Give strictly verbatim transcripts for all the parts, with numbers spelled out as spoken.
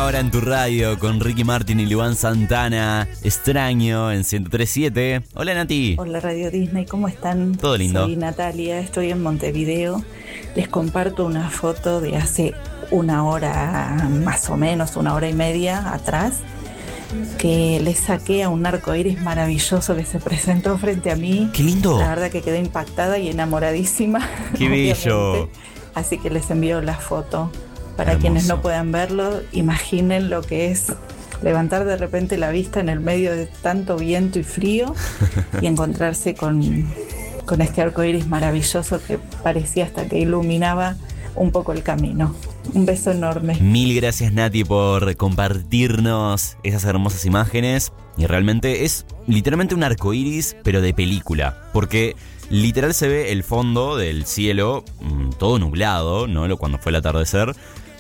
hora en tu radio con Ricky Martin y Luan Santana. Extraño en ciento tres punto siete. Hola, Nati. Hola, Radio Disney, ¿cómo están? Todo lindo. Soy Natalia, estoy en Montevideo. Les comparto una foto de hace una hora, más o menos, una hora y media atrás, que le saqué a un arcoíris maravilloso que se presentó frente a mí. ¡Qué lindo! La verdad que quedé impactada y enamoradísima. ¡Qué bello! Así que les envío la foto. Para Hermoso. Quienes no puedan verlo, imaginen lo que es levantar de repente la vista en el medio de tanto viento y frío y encontrarse con, con este arcoíris maravilloso que parecía hasta que iluminaba un poco el camino. Un beso enorme. Mil gracias, Nati, por compartirnos esas hermosas imágenes. Y realmente es literalmente un arcoíris, pero de película. Porque literal se ve el fondo del cielo, mmm, todo nublado, ¿no? Cuando fue el atardecer.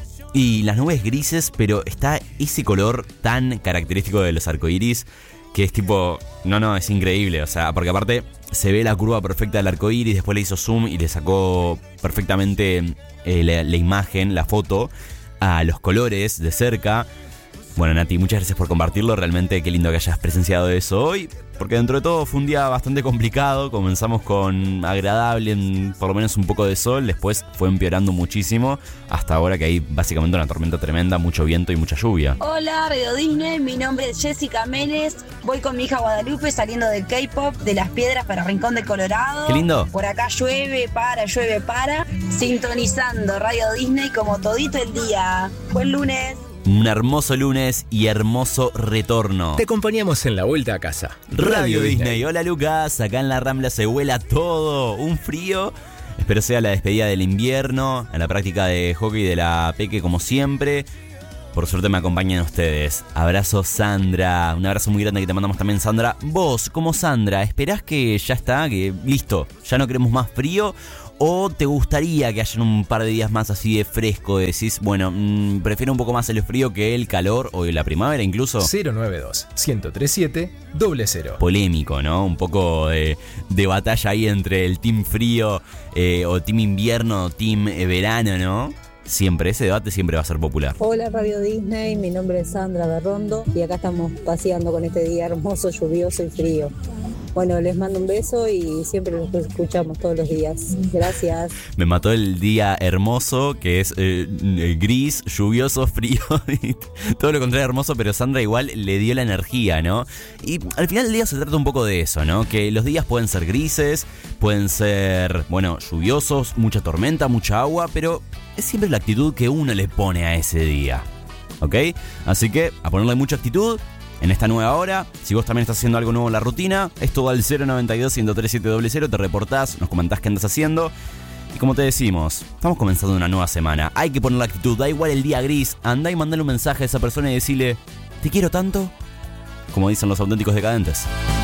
Y las nubes grises, pero está ese color tan característico de los arcoíris que es tipo, no, no, es increíble. O sea, porque aparte se ve la curva perfecta del arcoíris, después le hizo zoom y le sacó perfectamente eh, la, la imagen, la foto, a los colores de cerca. Bueno, Nati, muchas gracias por compartirlo. Realmente qué lindo que hayas presenciado eso hoy, porque dentro de todo fue un día bastante complicado. Comenzamos con agradable, por lo menos un poco de sol, después fue empeorando muchísimo, hasta ahora que hay básicamente una tormenta tremenda, mucho viento y mucha lluvia. Hola, Radio Disney, mi nombre es Jessica Menes, voy con mi hija Guadalupe saliendo del K-pop, de Las Piedras para Rincón de Colorado. ¡Qué lindo! Por acá llueve, para, llueve, para, sintonizando Radio Disney como todito el día. Buen lunes. Un hermoso lunes y hermoso retorno. Te acompañamos en la vuelta a casa. Radio, Radio Disney. Disney. Hola, Lucas. Acá en la Rambla se vuela todo. Un frío. Espero sea la despedida del invierno. En la práctica de hockey de la Peque, como siempre. Por suerte me acompañan ustedes. Abrazo, Sandra. Un abrazo muy grande que te mandamos también, Sandra. Vos, como Sandra, ¿esperás que ya está? Que listo, ya no queremos más frío. ¿O te gustaría que haya un par de días más así de fresco? Decís, bueno, mmm, prefiero un poco más el frío que el calor o la primavera incluso. cero nueve dos, uno cero tres siete, cero cero. Polémico, ¿no? Un poco de, de batalla ahí entre el team frío eh, o team invierno, team eh, verano, ¿no? Siempre, ese debate siempre va a ser popular. Hola, Radio Disney, mi nombre es Sandra Berrondo y acá estamos paseando con este día hermoso, lluvioso y frío. Bueno, les mando un beso y siempre los escuchamos todos los días. Gracias. Me mató el día hermoso, que es eh, gris, lluvioso, frío, todo lo contrario hermoso, pero Sandra igual le dio la energía, ¿no? Y al final del día se trata un poco de eso, ¿no? Que los días pueden ser grises, pueden ser, bueno, lluviosos, mucha tormenta, mucha agua, pero es siempre la actitud que uno le pone a ese día, ¿ok? Así que a ponerle mucha actitud en esta nueva hora. Si vos también estás haciendo algo nuevo en la rutina, es todo al cero noventa y dos, uno tres siete cero cero, te reportás, nos comentás qué andas haciendo. Y como te decimos, estamos comenzando una nueva semana. Hay que poner la actitud, da igual el día gris. Andá y mandale un mensaje a esa persona y decirle, te quiero tanto, como dicen los auténticos decadentes.